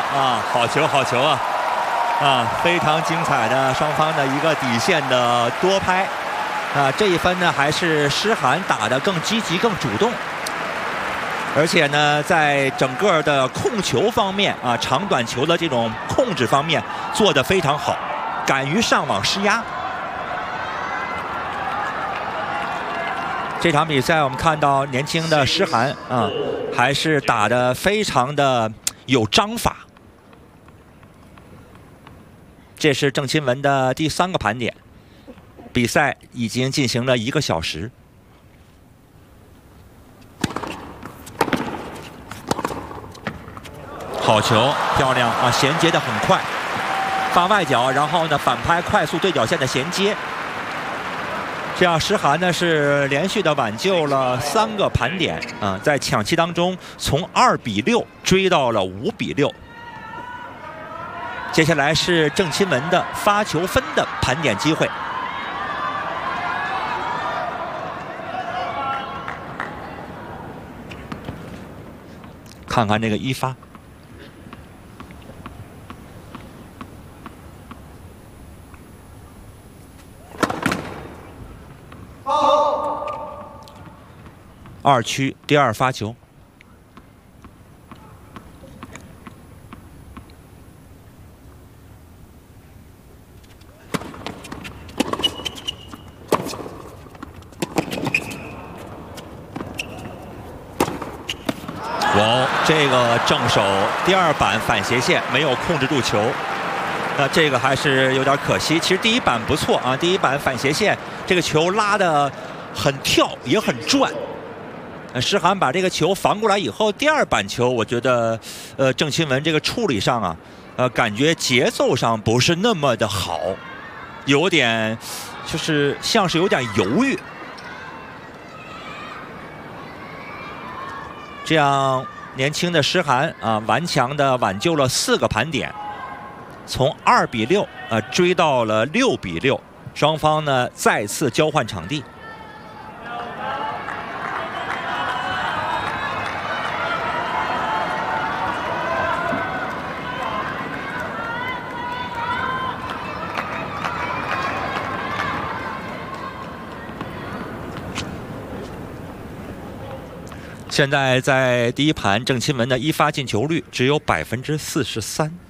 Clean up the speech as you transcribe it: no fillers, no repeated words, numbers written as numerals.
啊，好球，好球啊！啊，非常精彩的双方的一个底线的多拍。啊，这一分呢，还是诗涵打得更积极、更主动。而且呢，在整个的控球方面啊，长短球的这种控制方面做得非常好，敢于上网施压。这场比赛我们看到年轻的诗涵啊，还是打得非常的有章法。这是郑钦文的第3个盘点，比赛已经进行了1个小时。好球，漂亮啊！衔接的很快，发外脚，然后呢反拍，快速对角线的衔接。这样诗涵呢是连续的挽救了3个盘点啊，在抢七当中从2比6追到了5比6。接下来是郑钦文的发球分的盘点机会。看看这个一发。2区第2发球，哇，这个正手第2板反斜线没有控制住球，那这个还是有点可惜。其实第1板不错啊，第1板反斜线这个球拉得很跳，也很转。诗涵把这个球防过来以后，第2板球，我觉得，郑钦文这个处理上啊，感觉节奏上不是那么的好，有点，就是像是有点犹豫。这样，年轻的诗涵啊，顽强的挽救了4个盘点，从2比6追到了6比6，双方呢再次交换场地。现在在第1盘，郑钦文的1发进球率只有43%。